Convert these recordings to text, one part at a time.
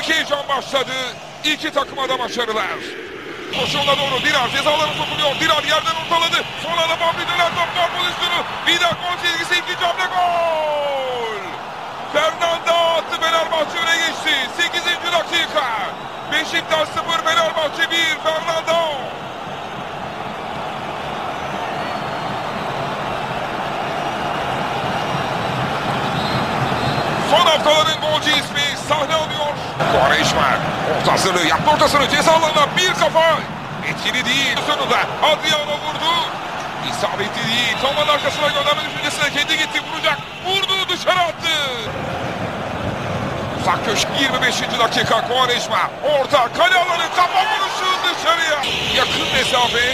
Büyük heyecan başladı. İki takıma da başarılar. Koşuğuna doğru Dirar cezalarına sokuluyor. Dirar yerden ortaladı. Sonra da Fabri dönen top gol pozisyonu. Vida gol çizgisi, ikinci hamle gol. Fernando attı, Fenerbahçe öne geçti. 8. dakika. Beşiktaş 0, Fenerbahçe 1. Fernando. Son haftaların golcü ismi sahne alıyor. Quaresma orta hazırlığı yaptı, ortasını ceza alanına bir kafa. Etkili değil. Sonunda Adriano vurdu. İsabetli değil. Toman arkasına gönderme düşüncesine kendi gitti, vuracak. Vurdu, dışarı attı. Uzak köşk 25. dakika. Quaresma orta kale alanı, kafa vuruşu dışarıya. Yakın mesafe.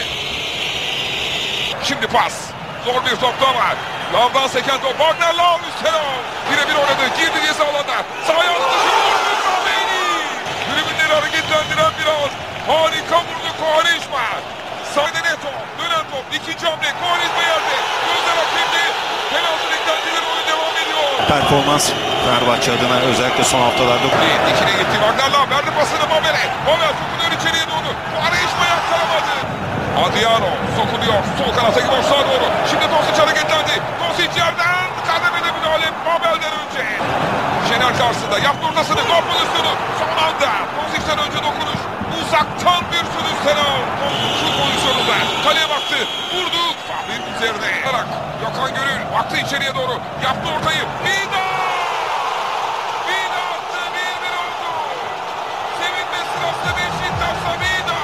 Şimdi pas. Zor bir top daha var. Lavdan seken top. Wagner Lav üstüne. Birebir oynadı. Girdi ceza alanda. Sahaya attı. Tribünleri hareketlendiren bir an. Harika vurdu Quaresma. Sahne net top. Dönen top. İkinci hamle. Quaresma yerde. Gözler hakimdi. Penaltı beklentileri, oyun devam ediyor. Performans Fenerbahçe adına özellikle son haftalarda. Dikine gitti. Wagner Lav verdi pasını Babel'e. Babel sokuluyor içeriye doğru. Quaresma yakalamadı. Adriano sokuluyor. Sol kanata gidiyor, sağa doğru. Şimdi Dosic hareketlendi. Dosic yerden kademede müdahale Babel'den önce. Şener karşısında yaptı ortasını. Gol pozisyonu. Son anda Dosic'ten önce dokunuş. Uzaktan bir sürü Senal. Şut pozisyonunda. Kaleye baktı. Vurdu. Fabri'nin üzerine. Gökhan Gönül baktı içeriye doğru. Yaptı ortayı. Vida! Vida attı. 1-1 oldu. Sevinme sırası Beşiktaş'ta Vida.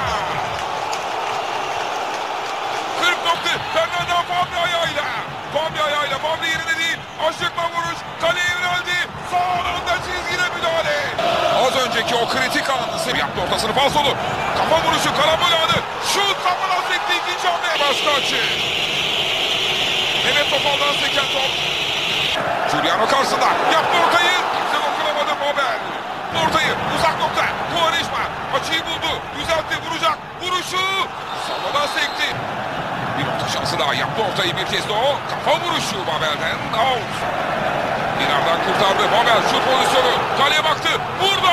40 nokta. Fernando Fabri ayağıyla. Fabri ayağıyla. Fabri yerine değil. Aşıkma vuruş. Kaleye yöneldi. Son anda çizgide müdahale. Az önceki o kritik anı yaptı, ortasını pas dolu. Kafa vuruşu, karambol anı. Şut kafadan sekti, ikinci hamle. Başka açı. Mehmet Topal'dan seken top. Giuliano karşısında. Yaptı ortayı. Kimse dokunamadı Babel. Ortayı uzak nokta. Quaresma açıyı buldu. Düzeltti, vuracak. Vuruşu. Savadan sekti. Bir orta şansı daha, yaptı ortayı bir kez de o. Kafa vuruşu Babel'den. Out. Dinar'dan kurtardı. Babel şut pozisyonu. Kaleye baktı. Vurdu.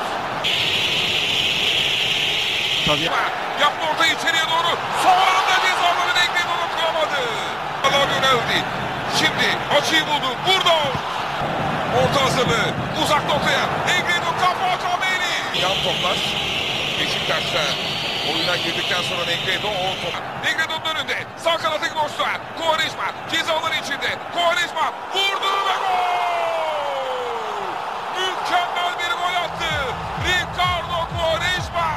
Tabii. Yaptı ortayı içeriye doğru. Son anda cezaların ekledi, onu kuramadı. Allah yöneldi. Şimdi açıyı buldu. Vurdu. Orta hazırlığı. Uzak noktaya. Negredo kafa Kameni. Yan toplar. Beşiktaş'ta oyuna girdikten sonra Negredo o top. Negredo'nun önünde. Sağ kanatı boşta. Quaresma cezaları içinde. Quaresma vurdu ve gol. Mükemmel bir gol attı. Ricardo Quaresma.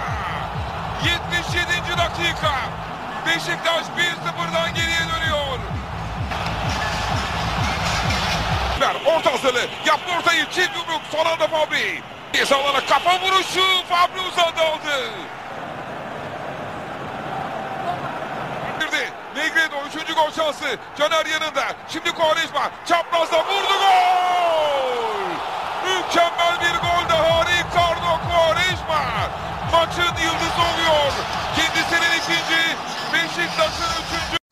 77. dakika. Beşiktaş 1-0'dan geriye dönüyor. Orta hazırlığı. Yaptı ortayı. Çift yumruk. Son anda Fabri. Cezalara kafa vuruşu. Fabri uzadı aldı. Negredo 3. gol şansı. Caner yanında. Şimdi Quaresma çaprazda vurdu, gol.